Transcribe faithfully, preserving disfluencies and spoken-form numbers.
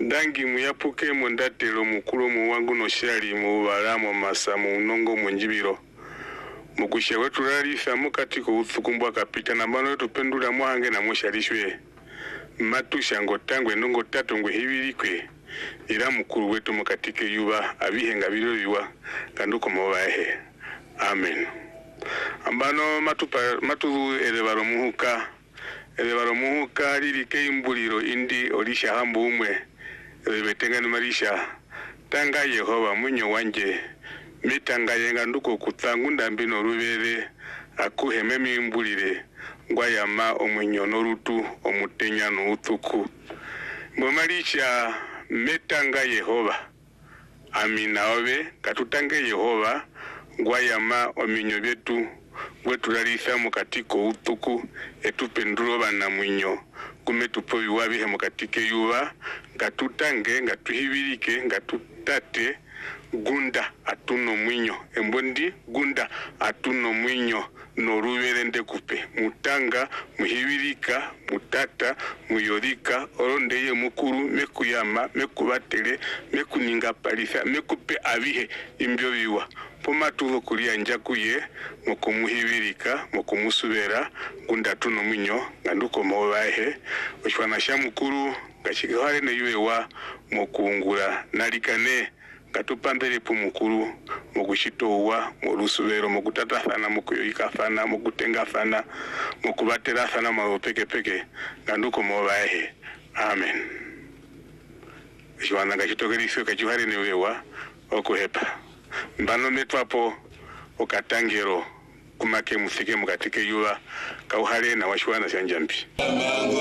Dangi muyapuke mundatelo mukuru muwangu no shali mu balamu masa mu nongo munjibiro. Mukushe wetu ralisa mukati ko utsukumbwa kapita na mano tupendula mwange na mushalishwe. Matusha ngotangwe nongo tatu ngwe hibilikwe. Ila mukuru wetu mukatike yuba abihenga bilobiwa kanduko mobahe. Amen. Ambano matupa matu elebaro muhuka elebaro muhuka lilike imbuliro indi olisha hambu umwe elebetengani marisha tanga Yehova munyo wanje mitanga yenga nduko kutangu ndambi no rubere akuheme mimbulire ngwayama omunyo norutu omutenya no utuku mwamarisha metanga Yehova amina obe katutange Yehova ngwayama ominyo byetu bwetulalisa mukatiko utuku etupenduro bana mwinyo kumetupo biwabihe mukatike yuba ngatutange ngatuhibirike ngatutate gunda atuno mwinyo embondi gunda atuno mwinyo norubere ndekupe mutanga muhibirika mutata muyorika orondeye mukuru mekuyama mekubatele mekuninga palisa mekupe abihe imbyo biwa poma tuvo kulia njakuye mukumuhibirika mukumusubera gunda tuno mwinyo nganduko mobahe oshwana sha mukuru ngashikahale ne yuewa mukungula nalikane katupambele pu mukuru mukushitowa mulusubero mukutatafana mukuyoika fana mukutenga fana mukubatera fana mapeke peke nganduko mobahe. Amen. Shwana ngashitokeliswe kachuhale ne yuewa okuhepa mbano metwapo okatangero kumake musike mukatike yuwa kauhale na washwana shanjambi.